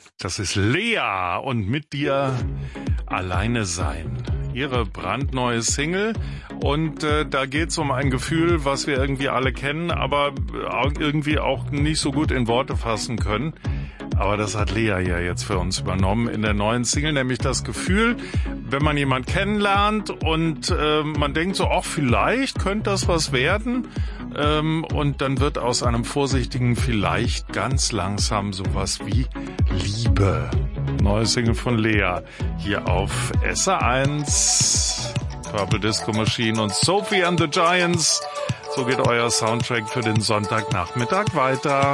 Das ist Lea und mit dir alleine sein. Ihre brandneue Single und da geht's um ein Gefühl, was wir irgendwie alle kennen, aber irgendwie auch nicht so gut in Worte fassen können. Aber das hat Lea ja jetzt für uns übernommen in der neuen Single, nämlich das Gefühl, wenn man jemanden kennenlernt und man denkt so, ach, vielleicht könnte das was werden, und dann wird aus einem vorsichtigen vielleicht ganz langsam sowas wie Liebe. Neue Single von Lea hier auf SR1, Purple Disco Machine und Sophie and the Giants. So geht euer Soundtrack für den Sonntagnachmittag weiter.